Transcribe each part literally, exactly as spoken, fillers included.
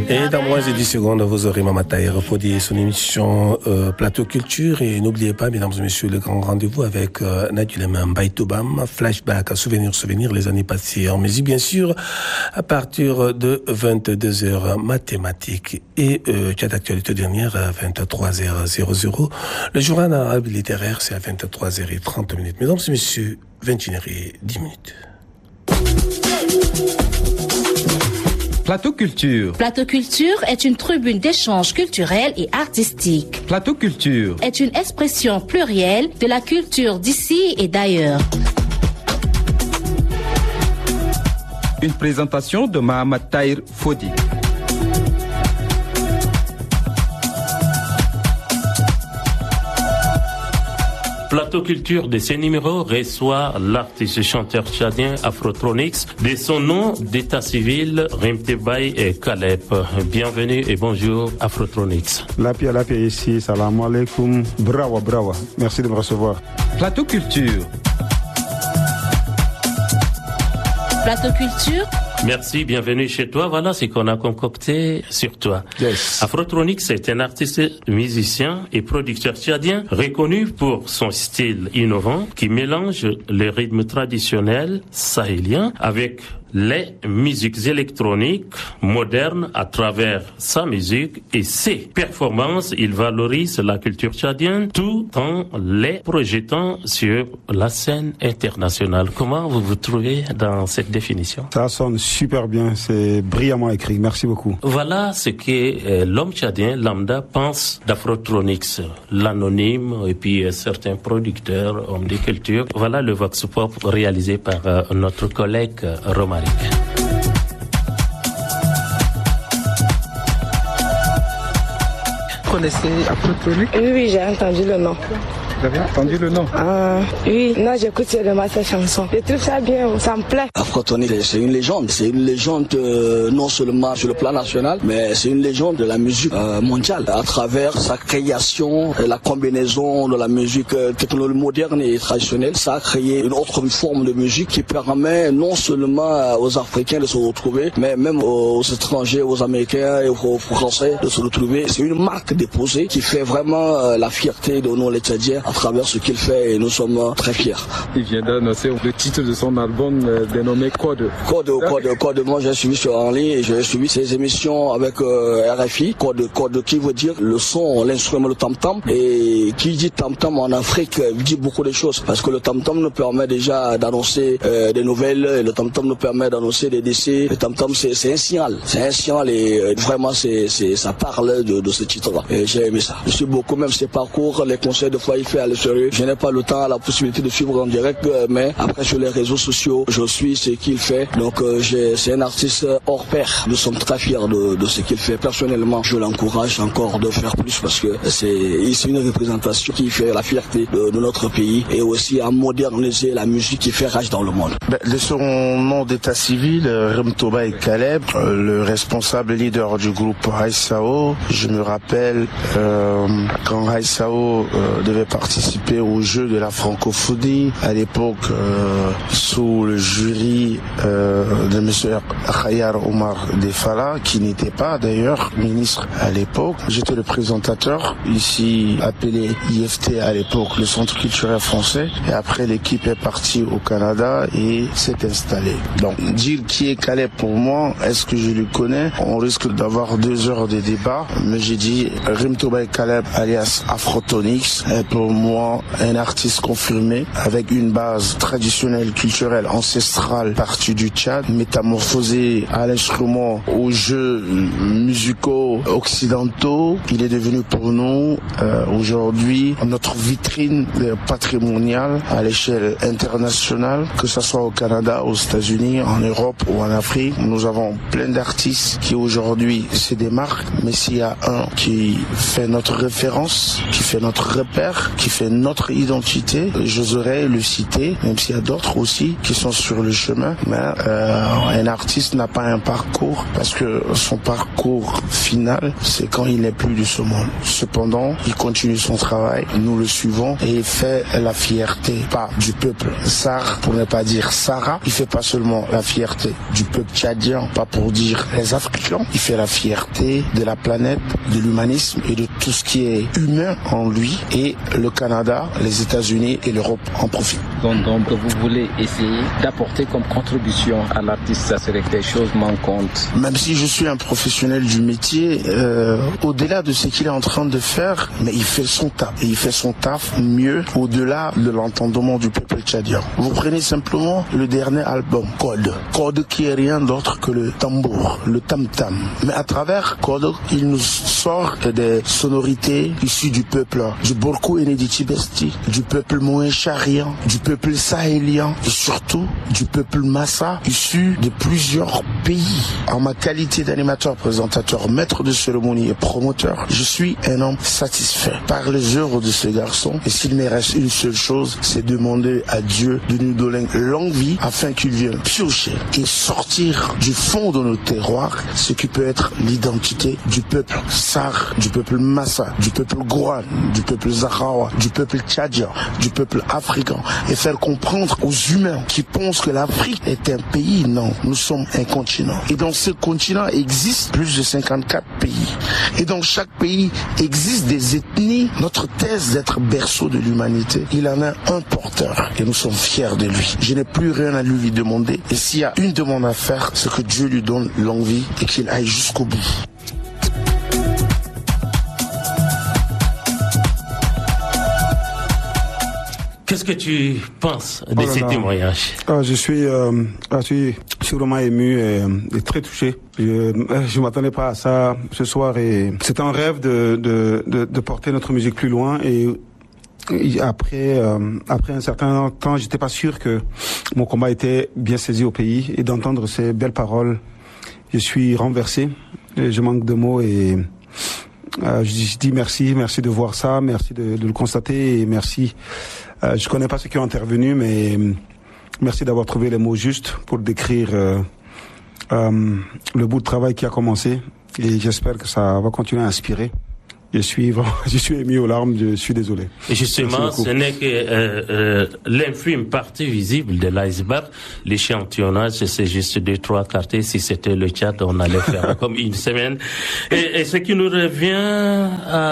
Et dans moins de dix secondes, vous aurez Mama Tahir Fodi et son émission euh, Plateau Culture. Et n'oubliez pas, mesdames et messieurs, le grand rendez-vous avec euh, Nadulema Mbaïtobam, flashback, souvenir, souvenir, les années passées en musique, bien sûr, à partir de vingt-deux heures mathématiques et euh, chat d'actualité dernière à vingt-trois heures. Le journal arabe littéraire, c'est à vingt-trois heures trente minutes. Mesdames et messieurs, vingt et une heures dix minutes. Plateau Culture. Plateau Culture est une tribune d'échange culturel et artistique. Plateau Culture est une expression plurielle de la culture d'ici et d'ailleurs. Une présentation de Mama Tahir Fodi. Plateau Culture de ce numéro reçoit l'artiste chanteur tchadien Afrotronix de son nom d'état civil Rimtebay et Caleb. Bienvenue et bonjour Afrotronix. La paix, la paix ici, salam alaikum, bravo, bravo, merci de me recevoir. Plateau Culture. Plateau Culture. Merci, bienvenue chez toi. Voilà ce qu'on a concocté sur toi. Yes. Afrotronix est un artiste, musicien et producteur tchadien reconnu pour son style innovant qui mélange les rythmes traditionnels sahéliens avec les musiques électroniques modernes à travers sa musique et ses performances. Il valorise la culture tchadienne tout en les projetant sur la scène internationale. Comment vous vous trouvez dans cette définition? Ça sonne super bien, c'est brillamment écrit. Merci beaucoup. Voilà ce que euh, l'homme tchadien lambda pense d'Afrotronix, l'anonyme et puis euh, certains producteurs, hommes de culture. Voilà le Vox Pop réalisé par euh, notre collègue euh, Romaric. Vous connaissez Afrotronix? Oui, oui, j'ai entendu le nom. Vous avez entendu le nom? Ah, oui, non, j'écoute seulement sa chanson. Je trouve ça bien, ça me plaît. Afrotronix, c'est une légende. C'est une légende euh, non seulement sur le plan national, mais c'est une légende de la musique euh, mondiale. À travers sa création et la combinaison de la musique euh, technologique moderne et traditionnelle, ça a créé une autre forme de musique qui permet non seulement aux Africains de se retrouver, mais même aux étrangers, aux Américains et aux Français de se retrouver. C'est une marque déposée qui fait vraiment euh, la fierté de nous les Tchadiens à travers ce qu'il fait et nous sommes très fiers. Il vient d'annoncer le titre de son album euh, dénommé Code. Code, Code, Code. Moi j'ai suivi sur en ligne et j'ai suivi ses émissions avec euh, R F I. Code, Code qui veut dire le son, l'instrument, le tam-tam. Et qui dit tam-tam en Afrique dit beaucoup de choses parce que le tam-tam nous permet déjà d'annoncer euh, des nouvelles, et le tam-tam nous permet d'annoncer des décès. Le tam-tam c'est, c'est un signal, c'est un signal et euh, vraiment c'est, c'est, ça parle de, de ce titre-là. Et j'ai aimé ça. Je suis beaucoup même ses parcours, les conseils de fois il fait à le sérieux. Je n'ai pas le temps, la possibilité de suivre en direct, mais après sur les réseaux sociaux, je suis ce qu'il fait. Donc euh, j'ai, c'est un artiste hors pair. Nous sommes très fiers de, de ce qu'il fait. Personnellement, je l'encourage encore de faire plus parce que c'est, c'est une représentation qui fait la fierté de, de notre pays et aussi à moderniser la musique qui fait rage dans le monde. Ben, de son nom d'état civil, Rimtebay et Caleb, euh, le responsable leader du groupe Haïsao, je me rappelle euh, quand Haïsao euh, devait participer au jeu de la francophonie à l'époque euh, sous le jury euh, de M. Khayar Omar Defala, qui n'était pas d'ailleurs ministre à l'époque. J'étais le présentateur ici appelé I F T à l'époque, le Centre culturel français, et après l'équipe est partie au Canada et s'est installée. Donc dire qui est Caleb pour moi, est-ce que je le connais? On risque d'avoir deux heures de débat, mais j'ai dit Rimtebay Caleb alias Afrotronix est pour moi un artiste confirmé avec une base traditionnelle, culturelle, ancestrale partie du Tchad, métamorphosé à l'instrument, aux jeux musicaux occidentaux. Il est devenu pour nous euh, aujourd'hui notre vitrine patrimoniale à l'échelle internationale, que ce soit au Canada, aux États-Unis, en Europe ou en Afrique. Nous avons plein d'artistes qui aujourd'hui se démarquent, mais s'il y a un qui fait notre référence, qui fait notre repère, qui qui fait notre identité. J'oserais le citer, même s'il y a d'autres aussi qui sont sur le chemin. Mais euh, un artiste n'a pas un parcours parce que son parcours final, c'est quand il n'est plus de ce monde. Cependant, il continue son travail, nous le suivons et il fait la fierté, pas du peuple Sar, pour ne pas dire Sahara. Il fait pas seulement la fierté du peuple tchadien, pas pour dire les Africains. Il fait la fierté de la planète, de l'humanisme et de tout ce qui est humain en lui. Et le Canada, les États-Unis et l'Europe en profitent. Donc, donc vous voulez essayer d'apporter comme contribution à l'artiste, ça serait des choses manquantes. Même si je suis un professionnel du métier, euh, au-delà de ce qu'il est en train de faire, mais il fait son taf. Et il fait son taf mieux au-delà de l'entendement du peuple tchadien. Vous prenez simplement le dernier album, Code. Code qui est rien d'autre que le tambour, le tam-tam. Mais à travers Code, il nous sort des sonorités issues du peuple, du Borkou Enediti Besti, du peuple Mohen-Charian, du peuple sahélien et surtout du peuple Massa, issu de plusieurs pays. En ma qualité d'animateur, présentateur, maître de cérémonie et promoteur, je suis un homme satisfait par les œuvres de ce garçon. Et s'il me reste une seule chose, c'est demander à Dieu de nous donner longue vie afin qu'il vienne piocher et sortir du fond de nos terroirs ce qui peut être l'identité du peuple Sar, du peuple Massa, du peuple Gouan, du peuple Zahrawa, du peuple tchadien, du peuple africain et faire comprendre aux humains qui pensent que l'Afrique est un pays. Non, nous sommes un continent. Et dans ce continent existent plus de cinquante-quatre pays. Et dans chaque pays existe des ethnies. Notre thèse d'être berceau de l'humanité, il en a un porteur et nous sommes fiers de lui. Je n'ai plus rien à lui demander. Et s'il y a une demande à faire, c'est que Dieu lui donne longue vie et qu'il aille jusqu'au bout. Qu'est-ce que tu penses de oh ces là. témoignages? Ah, je suis, euh, je suis, je suis vraiment ému et, et très touché. Je ne m'attendais pas à ça ce soir et c'est un rêve de, de, de, de porter notre musique plus loin et Et après, euh, après un certain temps, j'étais pas sûr que mon combat était bien saisi au pays et d'entendre ces belles paroles, je suis renversé. Et je manque de mots et euh, je dis merci, merci de voir ça, merci de, de le constater et merci. Euh, je connais pas ceux qui ont intervenu, mais merci d'avoir trouvé les mots justes pour décrire euh, euh, le bout de travail qui a commencé et j'espère que ça va continuer à inspirer. Je suis, je suis ému aux larmes, je suis désolé. Et justement, ce n'est que euh, euh, l'infime partie visible de l'iceberg. L'échantillonnage, c'est juste deux, trois quartiers. Si c'était le Tchad, on allait faire comme une semaine. Et, et ce qui nous revient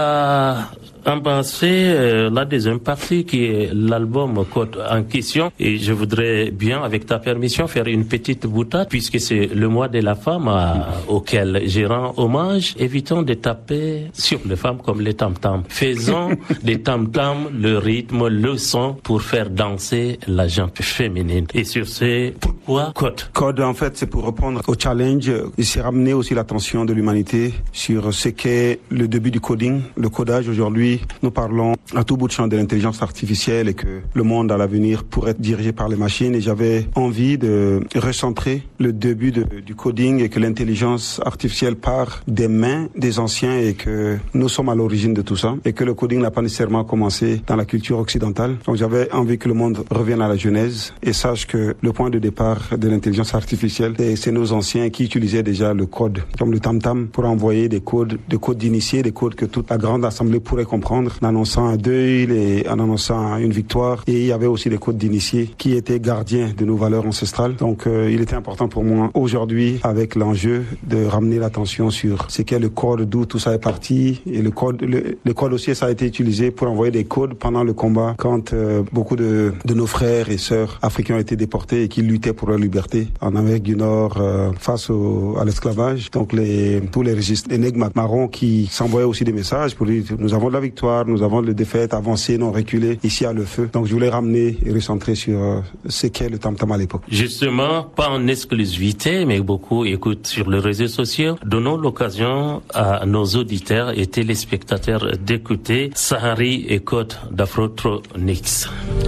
à en passer euh, la deuxième partie qui est l'album Code en question. Et je voudrais bien, avec ta permission, faire une petite boutade puisque c'est le mois de la femme à, auquel je rends hommage. Évitons de taper sur les femmes comme les tam-tams. Faisons des tam-tams le rythme, le son pour faire danser la jambe féminine. Et sur ce, pourquoi Code? Code, en fait, c'est pour répondre au challenge. Et c'est ramener aussi l'attention de l'humanité sur ce qu'est le début du coding, le codage aujourd'hui. Nous parlons à tout bout de champ de l'intelligence artificielle et que le monde à l'avenir pourrait être dirigé par les machines. Et j'avais envie de recentrer le début de, du coding et que l'intelligence artificielle part des mains des anciens et que nous sommes à l'origine de tout ça et que le coding n'a pas nécessairement commencé dans la culture occidentale. Donc j'avais envie que le monde revienne à la genèse et sache que le point de départ de l'intelligence artificielle, c'est nos anciens qui utilisaient déjà le code, comme le tam-tam, pour envoyer des codes, des codes d'initiés, des codes que toute la grande assemblée pourrait comprendre, en annonçant un deuil et en annonçant une victoire. Et il y avait aussi des codes d'initiés qui étaient gardiens de nos valeurs ancestrales. Donc euh, il était important pour moi aujourd'hui, avec l'enjeu de ramener l'attention sur ce qu'est le code, d'où tout ça est parti. Et le code, le, le code aussi, ça a été utilisé pour envoyer des codes pendant le combat, quand euh, beaucoup de, de nos frères et sœurs africains ont été déportés et qui luttaient pour leur liberté en Amérique du Nord euh, face au, à l'esclavage. Donc les, tous les registres, les nègres marrons qui s'envoyaient aussi des messages pour dire nous avons de la victoire, nous avons de défaites, avancées, non reculées, ici à le feu. Donc je voulais ramener et recentrer sur euh, ce qu'est le tam-tam à l'époque. Justement, pas en exclusivité, mais beaucoup écoutent sur les réseaux sociaux. Donnons l'occasion à nos auditeurs et téléspectateurs d'écouter Sahari et Code d'Afrotronics.